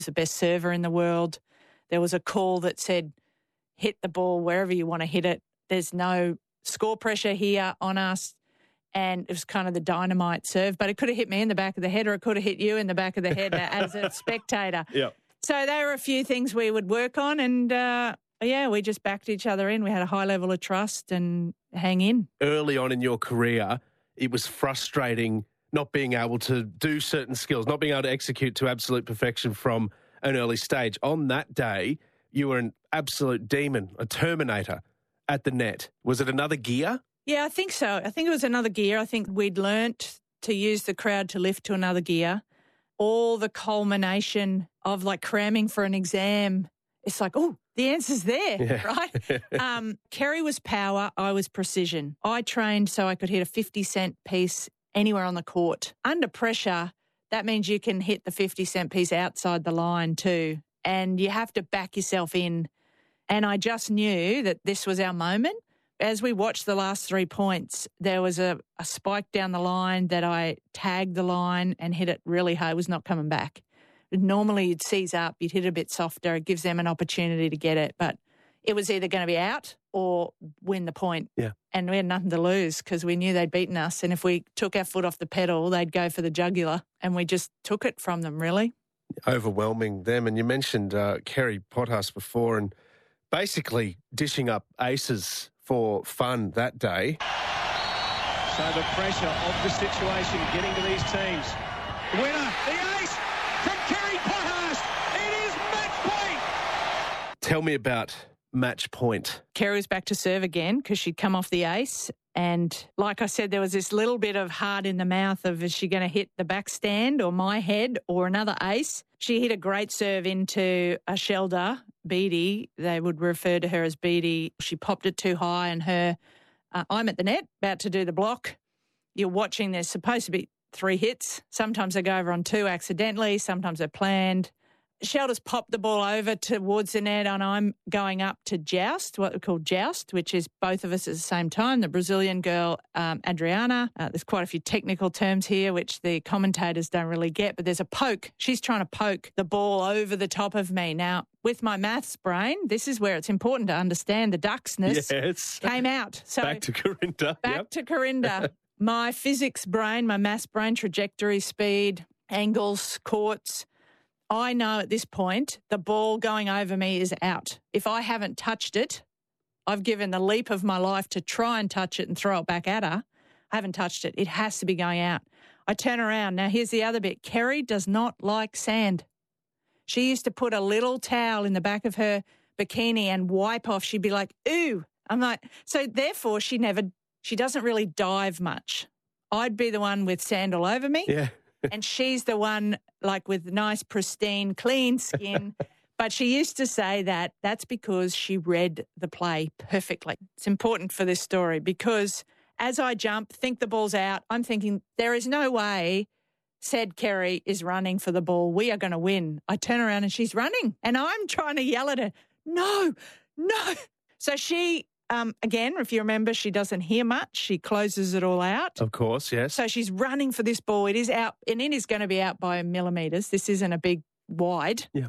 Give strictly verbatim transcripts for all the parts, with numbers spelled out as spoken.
He's the best server in the world. There was a call that said, hit the ball wherever you want to hit it. There's no score pressure here on us. And it was kind of the dynamite serve, but it could have hit me in the back of the head or it could have hit you in the back of the head as a spectator. Yep. So there were a few things we would work on and, uh, yeah, we just backed each other in. We had a high level of trust and hang in. Early on in your career, it was frustrating not being able to do certain skills, not being able to execute to absolute perfection from an early stage. On that day, you were an absolute demon, a Terminator at the net. Was it another gear? Yeah, I think so. I think it was another gear. I think we'd learnt to use the crowd to lift to another gear. All the culmination of like cramming for an exam, it's like, oh, the answer's there, yeah. right? um, Kerry was power, I was precision. I trained so I could hit a fifty cent piece anywhere on the court. Under pressure, that means you can hit the fifty cent piece outside the line too, and you have to back yourself in. And I just knew that this was our moment. As we watched the last three points, there was a, a spike down the line that I tagged the line and hit it really hard. It was not coming back. Normally you'd seize up, you'd hit it a bit softer. It gives them an opportunity to get it. But it was either going to be out or win the point. Yeah. And we had nothing to lose because we knew they'd beaten us. And if we took our foot off the pedal, they'd go for the jugular. And we just took it from them, really. Overwhelming them. And you mentioned uh, Kerry Pothast before and basically dishing up aces for fun that day. So the pressure of the situation getting to these teams. Winner, the ace from Kerry Pothast. It is match point. Tell me about match point. Kerry was back to serve again because she'd come off the ace. And like I said, there was this little bit of heart in the mouth of is she going to hit the backstand or my head or another ace? She hit a great serve into a Shelder, Beattie. They would refer to her as Beattie. She popped it too high and her, uh, I'm at the net, about to do the block. You're watching, there's supposed to be three hits. Sometimes they go over on two accidentally, sometimes they're planned. Shelter's popped the ball over towards the net and I'm going up to joust, what we call joust, which is both of us at the same time. The Brazilian girl, um, Adriana. Uh, there's quite a few technical terms here, which the commentators don't really get, but there's a poke. She's trying to poke the ball over the top of me. Now, with my maths brain, this is where it's important to understand the ducksness yes. came out. So back to Corinda. Back yep. to Corinda. My physics brain, my maths brain, trajectory, speed, angles, courts, I know at this point the ball going over me is out. If I haven't touched it, I've given the leap of my life to try and touch it and throw it back at her. I haven't touched it. It has to be going out. I turn around. Now, here's the other bit. Kerry does not like sand. She used to put a little towel in the back of her bikini and wipe off. She'd be like, ooh. I'm like, so therefore she never, she doesn't really dive much. I'd be the one with sand all over me. Yeah. And she's the one like with nice, pristine, clean skin. But she used to say that that's because she read the play perfectly. It's important for this story because as I jump, think the ball's out, I'm thinking there is no way said Kerry is running for the ball. We are going to win. I turn around and she's running and I'm trying to yell at her, no, no. So she... Um, again, if you remember, she doesn't hear much. She closes it all out. Of course, yes. So she's running for this ball. It is out, and it is going to be out by millimetres. This isn't a big wide. Yeah.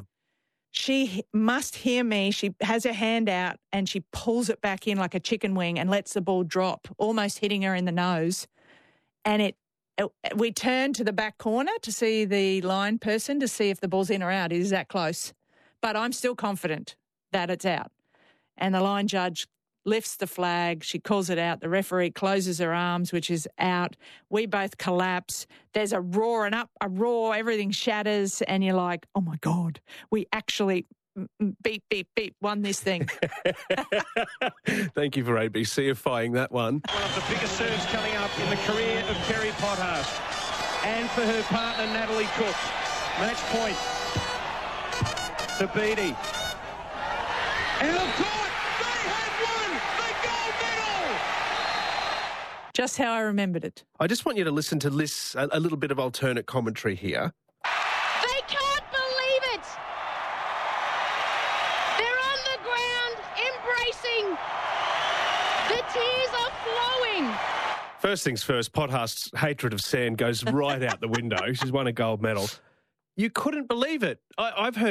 She must hear me. She has her hand out and she pulls it back in like a chicken wing and lets the ball drop, almost hitting her in the nose. And it, it we turn to the back corner to see the line person to see if the ball's in or out. It is that close. But I'm still confident that it's out. And the line judge lifts the flag, she calls it out, the referee closes her arms, which is out. We both collapse. There's a roar and up, a roar, everything shatters, and you're like, oh my God, we actually beep, beep, beep, won this thing. Thank you for ABCifying that one. One of the biggest serves coming up in the career of Kerry Pothast. And for her partner, Natalie Cook. Match point to Beattie. And of course, just how I remembered it. I just want you to listen to this, a, a little bit of alternate commentary here. They can't believe it. They're on the ground, embracing. The tears are flowing. First things first, Pothast's hatred of sand goes right out the window. She's won a gold medal. You couldn't believe it. I, I've heard